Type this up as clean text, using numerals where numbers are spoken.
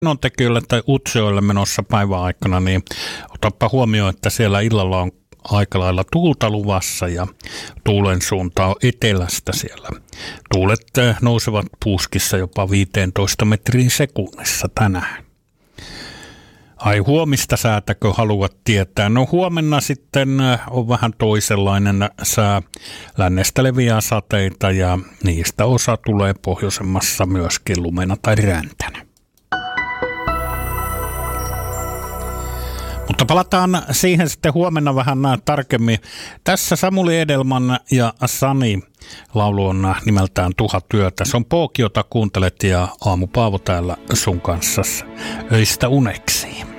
Tekijöille tai Utsjoelle menossa päivän aikana, niin otapa huomioon, että siellä illalla on aika lailla tuulta luvassa ja tuulen suunta on etelästä siellä. Tuulet nousevat puuskissa jopa 15 metriin sekunnissa tänään. Ai huomista säätäkö haluat tietää? No huomenna sitten on vähän toisenlainen sää, lännestä leviää sateita ja niistä osa tulee pohjoisemmassa myöskin lumena tai räntänä. Mutta palataan siihen sitten huomenna vähän tarkemmin. Tässä Samuli Edelman ja Sani laulu on nimeltään 1000 yötä. Se on Pook, jota kuuntelet ja aamu Paavo täällä sun kanssa öistä uneksi.